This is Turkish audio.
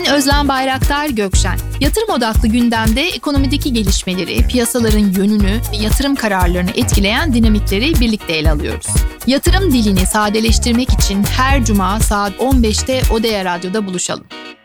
Ben Özlem Bayraktar Gökşen. Yatırım odaklı gündemde ekonomideki gelişmeleri, piyasaların yönünü ve yatırım kararlarını etkileyen dinamikleri birlikte ele alıyoruz. Yatırım dilini sadeleştirmek için her cuma saat 15'te Odea Radyo'da buluşalım.